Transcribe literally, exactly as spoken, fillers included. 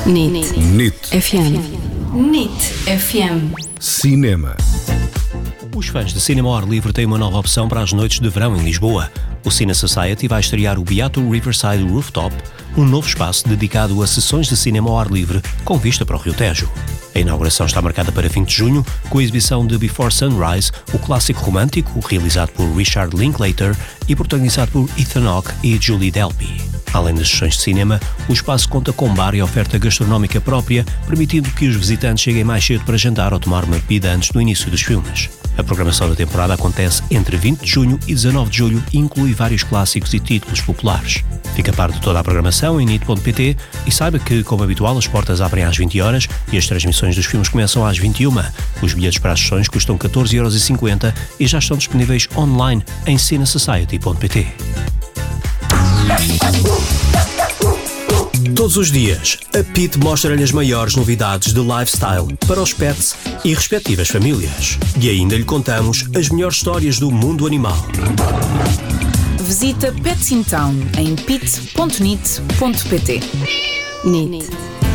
NIT. NIT F M. NIT F M. Cinema. Os fãs de cinema ao ar livre têm uma nova opção para as noites de verão em Lisboa. O Cine Society vai estrear o Beato Riverside Rooftop, um novo espaço dedicado a sessões de cinema ao ar livre com vista para o Rio Tejo. A inauguração está marcada para vinte de junho, com a exibição de Before Sunrise, o clássico romântico realizado por Richard Linklater e protagonizado por Ethan Hawke e Julie Delpy. Além das sessões de cinema, o espaço conta com bar e oferta gastronómica própria, permitindo que os visitantes cheguem mais cedo para jantar ou tomar uma bebida antes do início dos filmes. A programação da temporada acontece entre vinte de junho e dezanove de julho e inclui vários clássicos e títulos populares. Fica a par de toda a programação em nit ponto pt e saiba que, como habitual, as portas abrem às vinte horas e as transmissões dos filmes começam às vinte e uma. Os bilhetes para as sessões custam catorze euros e cinquenta e já estão disponíveis online em cine society ponto pt. Todos os dias, a P I T mostra-lhe as maiores novidades de lifestyle para os pets e respectivas famílias. E ainda lhe contamos as melhores histórias do mundo animal. Visita Pets in Town em pit ponto nit ponto pt. NIT.